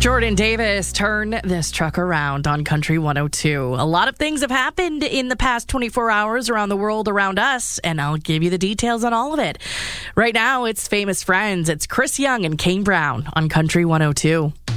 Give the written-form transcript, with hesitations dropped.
Jordan Davis, turn this truck around on Country 102. A lot of things have happened in the past 24 hours around the world around us, and I'll give you the details on all of it. Right now, it's Famous Friends. It's Chris Young and Kane Brown on Country 102.